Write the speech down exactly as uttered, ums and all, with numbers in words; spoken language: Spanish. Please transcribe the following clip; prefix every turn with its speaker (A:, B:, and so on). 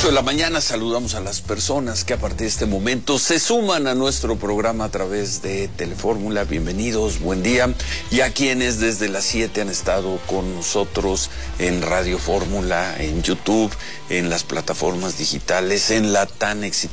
A: ocho de la mañana saludamos a las personas que a partir de este momento se suman a nuestro programa a través de Telefórmula. Bienvenidos, buen día. Y a quienes desde las siete han estado con nosotros en Radio Fórmula, en YouTube, en las plataformas digitales, en la tan exitosa